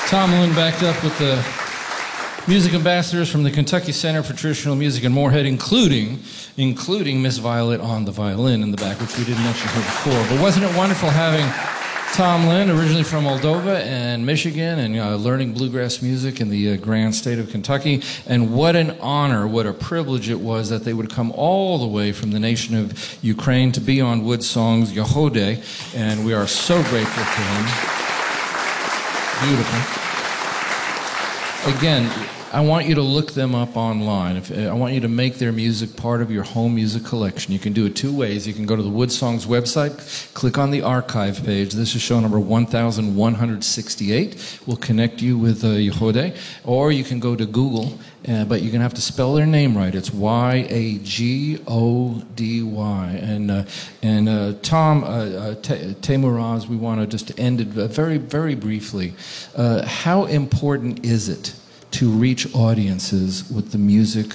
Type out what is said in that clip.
Tom Lynn backed up with the music ambassadors from the Kentucky Center for Traditional Music in Moorhead, including Miss Violet on the violin in the back, which we didn't mention here before. But wasn't it wonderful having Tom Lynn, originally from Moldova and Michigan, and learning bluegrass music in the grand state of Kentucky. And what an honor, what a privilege it was that they would come all the way from the nation of Ukraine to be on Wood Song's Yehode, and we are so grateful to him. Beautiful. Again, I want you to look them up online. I want you to make their music part of your home music collection. You can do it two ways. You can go to the Wood Songs website, click on the archive page. This is show number 1168. We'll connect you with Yehode. Or you can go to Google, but you're going to have to spell their name right. It's Yagody. And Tom, Teimuraz, we want to just end it very, very briefly. How important is it to reach audiences with the music